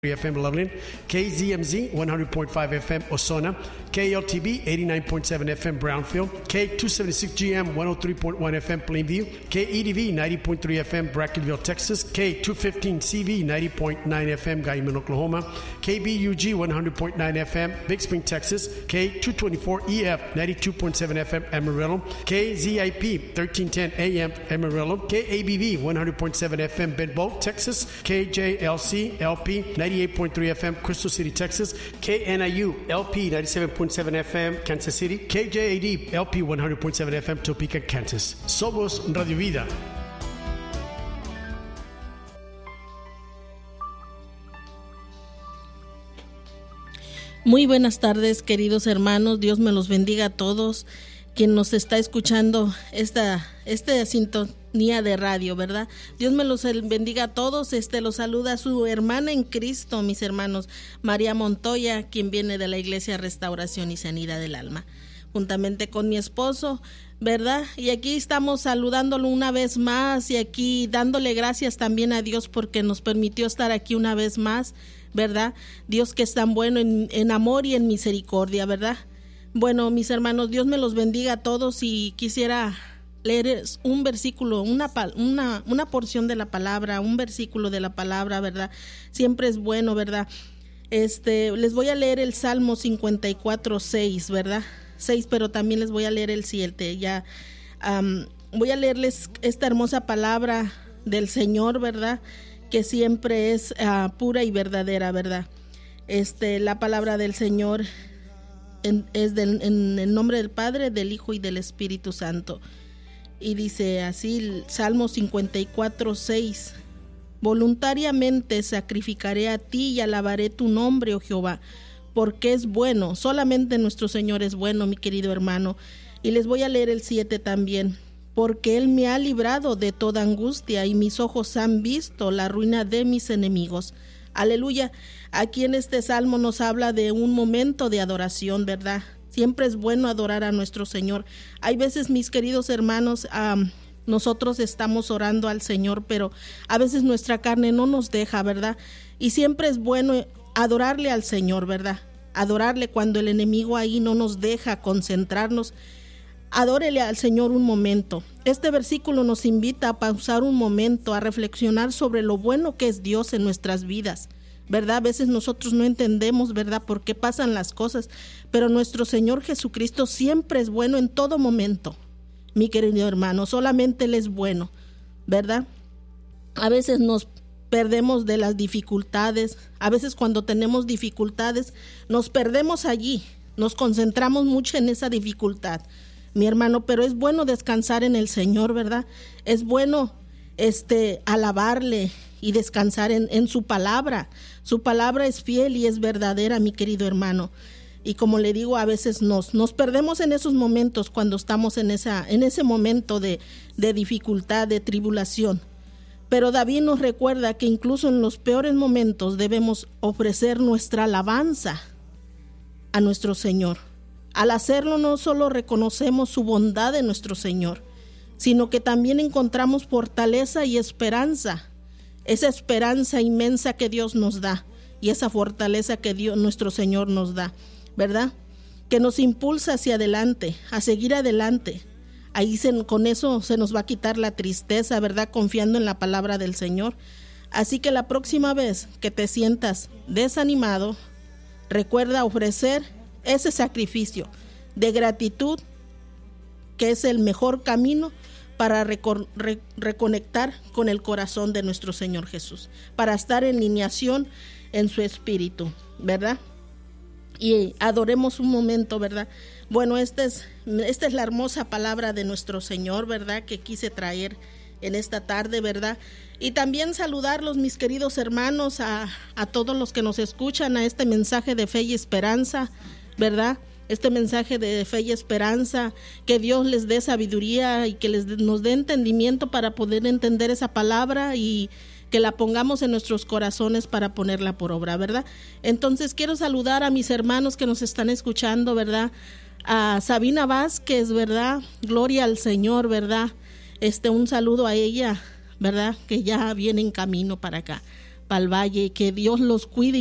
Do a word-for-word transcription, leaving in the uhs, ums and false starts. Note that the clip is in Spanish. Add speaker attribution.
Speaker 1: F M Loveland, K Z M Z one hundred point five F M Osona, K L T B eighty-nine point seven F M Brownfield, K two seventy-six G M one oh three point one F M Plainview, K E D V ninety point three F M Brackenville, Texas, K two fifteen C V ninety point nine F M Guyman, Oklahoma, K B U G one hundred point nine F M Big Spring, Texas, K two twenty-four E F ninety-two point seven F M Amarillo, K Z I P thirteen ten A M Amarillo, K A B V one hundred point seven F M Bedboe, Texas, K J L C L P ninety-eight point three F M Crystal City, Texas, K N I U L P ninety-seven point seven F M Kansas City, K J A D L P one hundred point seven F M Topeka, Kansas. Somos Radio Vida.
Speaker 2: Muy buenas tardes, queridos hermanos. Dios me los bendiga a todos quien nos está escuchando esta, esta sintonía de radio, ¿verdad? Dios me los bendiga a todos. Este los saluda su hermana en Cristo, mis hermanos, María Montoya, quien viene de la Iglesia Restauración y Sanidad del Alma, juntamente con mi esposo, ¿verdad? Y aquí estamos saludándolo una vez más y aquí dándole gracias también a Dios porque nos permitió estar aquí una vez más, ¿verdad? Dios que es tan bueno en, en amor y en misericordia, ¿verdad? Bueno, mis hermanos, Dios me los bendiga a todos y quisiera leer un versículo, una, una, una porción de la palabra, un versículo de la palabra, ¿verdad? Siempre es bueno, ¿verdad? Este, les voy a leer el Salmo cincuenta y cuatro, seis, ¿verdad? seis, pero también les voy a leer el siete. Ya um, voy a leerles esta hermosa palabra del Señor, ¿verdad? Que siempre es uh, pura y verdadera, ¿verdad? Este, la palabra del Señor En, es del, en el nombre del Padre, del Hijo y del Espíritu Santo. Y dice así el Salmo cincuenta y cuatro, seis: voluntariamente sacrificaré a ti y alabaré tu nombre, oh Jehová, porque es bueno. Solamente nuestro Señor es bueno, mi querido hermano. Y les voy a leer el siete también: porque Él me ha librado de toda angustia y mis ojos han visto la ruina de mis enemigos. Aleluya. Aquí en este salmo nos habla de un momento de adoración, ¿verdad? Siempre es bueno adorar a nuestro Señor. Hay veces, mis queridos hermanos, um, nosotros estamos orando al Señor, pero a veces nuestra carne no nos deja, ¿verdad? Y siempre es bueno adorarle al Señor, ¿verdad? Adorarle cuando el enemigo ahí no nos deja concentrarnos. Adórele al Señor un momento. Este versículo nos invita a pausar un momento, a reflexionar sobre lo bueno que es Dios en nuestras vidas, ¿verdad? A veces nosotros no entendemos, ¿verdad?, por qué pasan las cosas, pero nuestro Señor Jesucristo siempre es bueno en todo momento, mi querido hermano. Solamente Él es bueno, ¿verdad? A veces nos perdemos de las dificultades, a veces cuando tenemos dificultades nos perdemos allí, nos concentramos mucho en esa dificultad, mi hermano, pero es bueno descansar en el Señor, ¿verdad? Es bueno este alabarle y descansar en, en su palabra. Su palabra es fiel y es verdadera, mi querido hermano. Y como le digo, a veces nos, nos perdemos en esos momentos cuando estamos en, esa, en ese momento de, de dificultad, de tribulación. Pero David nos recuerda que incluso en los peores momentos debemos ofrecer nuestra alabanza a nuestro Señor. Al hacerlo no solo reconocemos su bondad de nuestro Señor, sino que también encontramos fortaleza y esperanza, esa esperanza inmensa que Dios nos da y esa fortaleza que Dios, nuestro Señor, nos da, ¿verdad? Que nos impulsa hacia adelante, a seguir adelante. Ahí se, con eso se nos va a quitar la tristeza, ¿verdad? Confiando en la palabra del Señor. Así que la próxima vez que te sientas desanimado, recuerda ofrecer ese sacrificio de gratitud, que es el mejor camino para recor- re- reconectar con el corazón de nuestro Señor Jesús, para estar en alineación en su espíritu, ¿verdad? Y adoremos un momento, ¿verdad? Bueno, esta es, esta es la hermosa palabra de nuestro Señor, ¿verdad?, que quise traer en esta tarde, ¿verdad? Y también saludarlos, mis queridos hermanos, a, a todos los que nos escuchan, a este mensaje de fe y esperanza, ¿verdad? Este mensaje de fe y esperanza, que Dios les dé sabiduría y que les nos dé entendimiento para poder entender esa palabra y que la pongamos en nuestros corazones para ponerla por obra, ¿verdad? Entonces quiero saludar a mis hermanos que nos están escuchando, ¿verdad? A Sabina Vázquez, ¿verdad? Gloria al Señor, ¿verdad? Este, un saludo a ella, ¿verdad? Que ya viene en camino para acá, para el valle, que Dios los cuide